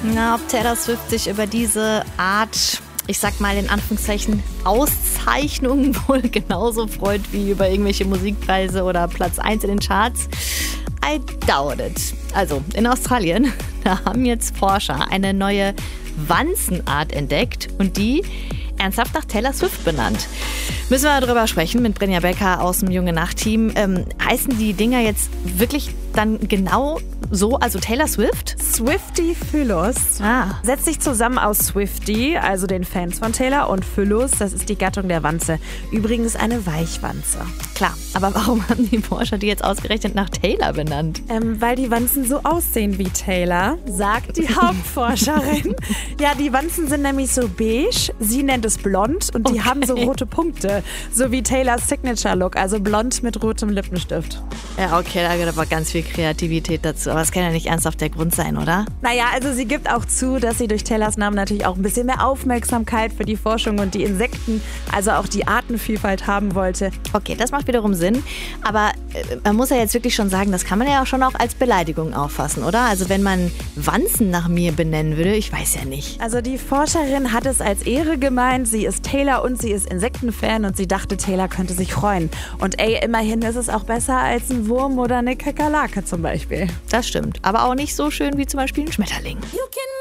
Na, ob Taylor Swift sich über diese Art, ich sag mal in Anführungszeichen, Auszeichnungen wohl genauso freut wie über irgendwelche Musikpreise oder Platz 1 in den Charts? I doubt it. Also, in Australien, da haben jetzt Forscher eine neue Wanzenart entdeckt und die ernsthaft nach Taylor Swift benannt. Müssen wir darüber sprechen mit Brinja Becker aus dem Junge Nacht-Team. Heißen die Dinger jetzt wirklich dann genau so, also Taylor Swift? Swiftie-Phyllos setzt sich zusammen aus Swiftie, also den Fans von Taylor, und Phyllos, das ist die Gattung der Wanze. Übrigens eine Weichwanze. Klar, aber warum haben die Forscher die jetzt ausgerechnet nach Taylor benannt? Weil die Wanzen so aussehen wie Taylor, sagt die Hauptforscherin. Ja, die Wanzen sind nämlich so beige, sie nennt es blond und die haben so rote Punkte, so wie Taylors Signature-Look, also blond mit rotem Lippenstift. Ja, okay, da gehört aber ganz viel Kreativität dazu, aber es kann ja nicht ernsthaft der Grund sein, oder? Naja, also sie gibt auch zu, dass sie durch Taylors Namen natürlich auch ein bisschen mehr Aufmerksamkeit für die Forschung und die Insekten, also auch die Artenvielfalt haben wollte. Okay, das macht wiederum Sinn, aber man muss ja jetzt wirklich schon sagen, das kann man ja auch schon auch als Beleidigung auffassen, oder? Also wenn man Wanzen nach mir benennen würde, ich weiß ja nicht. Also die Forscherin hat es als Ehre gemeint, sie ist Taylor und sie ist Insektenfan und sie dachte, Taylor könnte sich freuen. Und immerhin ist es auch besser als ein Wurm oder eine Kakerlake zum Beispiel. Das stimmt, aber auch nicht so schön wie zum Beispiel ein Schmetterling.